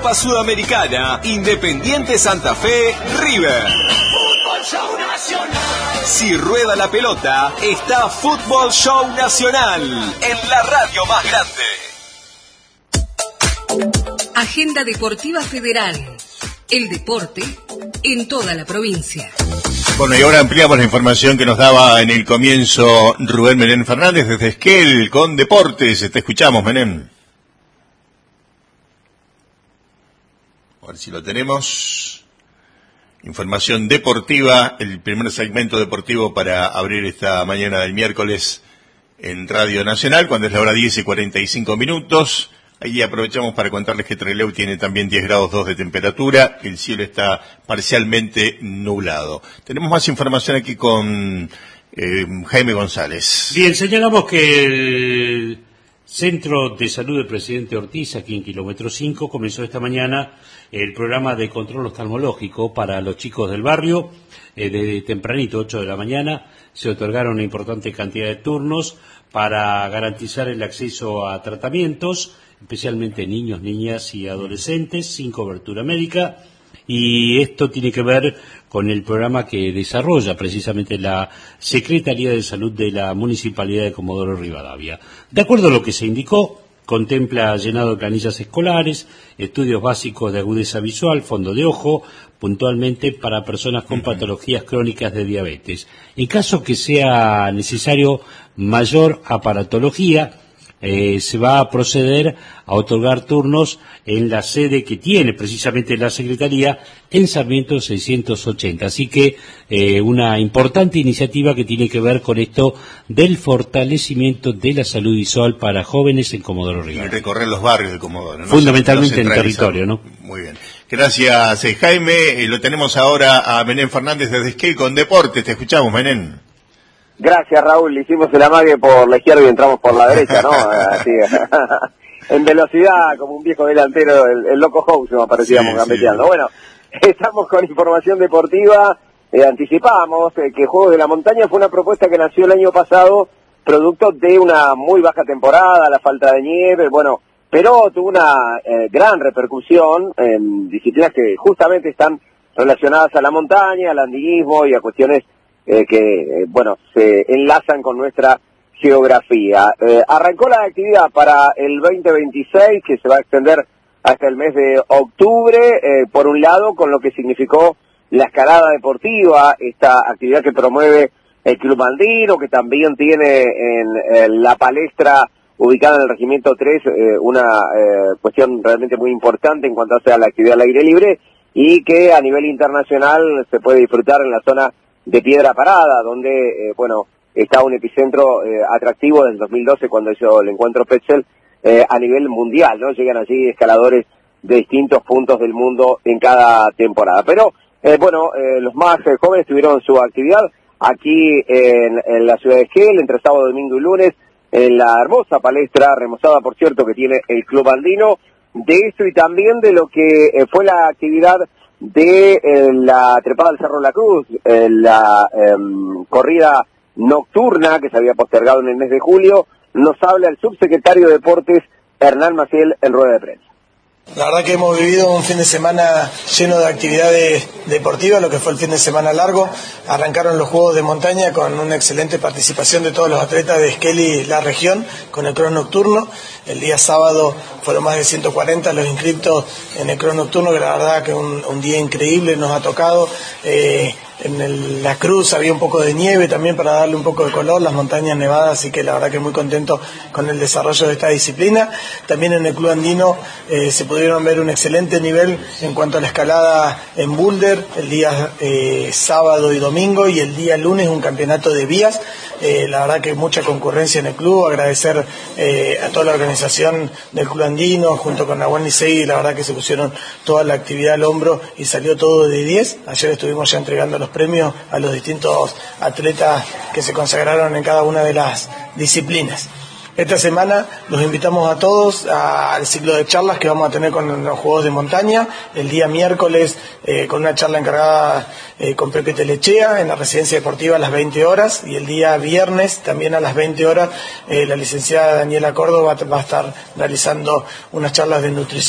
Copa Sudamericana, Independiente Santa Fe, River. Fútbol Show Nacional. Si rueda la pelota, está Fútbol Show Nacional, en la radio más grande. Agenda Deportiva Federal. El deporte en toda la provincia. Bueno, y ahora ampliamos la información que nos daba en el comienzo Rubén Menem Fernández desde Esquel con Deportes. Te escuchamos, Menem. A ver si lo tenemos. Información deportiva, el primer segmento deportivo para abrir esta mañana del miércoles en Radio Nacional, cuando es la hora 10:45. Ahí aprovechamos para contarles que Trelew tiene también 10 grados 2 de temperatura, el cielo está parcialmente nublado. Tenemos más información aquí con Jaime González. Bien, señalamos que el Centro de Salud del Presidente Ortiz, aquí en Kilómetro 5, comenzó esta mañana el programa de control oftalmológico para los chicos del barrio. Desde tempranito, 8 de la mañana, se otorgaron una importante cantidad de turnos para garantizar el acceso a tratamientos, especialmente niños, niñas y adolescentes, sin cobertura médica, y esto tiene que ver con el programa que desarrolla precisamente la Secretaría de Salud de la Municipalidad de Comodoro Rivadavia. De acuerdo a lo que se indicó, contempla llenado de planillas escolares, estudios básicos de agudeza visual, fondo de ojo, puntualmente para personas con patologías crónicas de diabetes. En caso que sea necesario mayor aparatología, se va a proceder a otorgar turnos en la sede que tiene precisamente la Secretaría en Sarmiento 680. Así que una importante iniciativa que tiene que ver con esto del fortalecimiento de la salud visual para jóvenes en Comodoro Rivadavia. Y recorrer los barrios de Comodoro, ¿no? Fundamentalmente en territorio, ¿no? Muy bien. Gracias, Jaime. Lo tenemos ahora a Menem Fernández desde Esquel con Deportes. Te escuchamos, Menem. Gracias, Raúl. Le hicimos el amague por la izquierda y entramos por la derecha, ¿no? Así, en velocidad, como un viejo delantero, el loco House nos parecíamos gambeteando. Sí. Bueno, estamos con información deportiva. Anticipamos que Juegos de la Montaña fue una propuesta que nació el año pasado, producto de una muy baja temporada, la falta de nieve, bueno, pero tuvo una gran repercusión en disciplinas que justamente están relacionadas a la montaña, al andinismo y a cuestiones bueno, se enlazan con nuestra geografía. Arrancó la actividad para el 2026, que se va a extender hasta el mes de octubre, por un lado, con lo que significó la escalada deportiva, esta actividad que promueve el Club Andino, que también tiene en la palestra ubicada en el Regimiento 3 una cuestión realmente muy importante en cuanto a la actividad al aire libre, y que a nivel internacional se puede disfrutar en la zona de Piedra Parada, donde, bueno, está un epicentro atractivo desde el 2012, cuando hizo el encuentro Petzl, a nivel mundial, ¿no? Llegan allí escaladores de distintos puntos del mundo en cada temporada. Pero, bueno, los más jóvenes tuvieron su actividad aquí en la ciudad de Esquel, entre sábado, domingo y lunes, en la hermosa palestra, remozada, por cierto, que tiene el Club Andino. De esto y también de lo que fue la actividad de la trepada del Cerro La Cruz, la corrida nocturna que se había postergado en el mes de julio, nos habla el subsecretario de Deportes, Hernán Maciel, en rueda de prensa. La verdad que hemos vivido un fin de semana lleno de actividades deportivas, lo que fue el fin de semana largo. Arrancaron los Juegos de Montaña con una excelente participación de todos los atletas de Esquel y la región, con el cross nocturno. El día sábado fueron más de 140 los inscriptos en el cross nocturno, que la verdad que un día increíble nos ha tocado. En la cruz había un poco de nieve también para darle un poco de color, las montañas nevadas, así que la verdad que muy contento con el desarrollo de esta disciplina. También en el Club Andino se pudieron ver un excelente nivel en cuanto a la escalada en boulder, el día sábado y domingo, y el día lunes un campeonato de vías. La verdad que mucha concurrencia en el club, agradecer a toda la organización del Club Andino, junto con Nahuel Nicey, la verdad que se pusieron toda la actividad al hombro y salió todo de 10. Ayer estuvimos ya entregando los premios a los distintos atletas que se consagraron en cada una de las disciplinas. Esta semana los invitamos a todos al ciclo de charlas que vamos a tener con los Juegos de Montaña, el día miércoles con una charla encargada con Pepe Telechea en la Residencia Deportiva a las 20 horas, y el día viernes también a las 20 horas la licenciada Daniela Córdoba va a estar realizando unas charlas de nutrición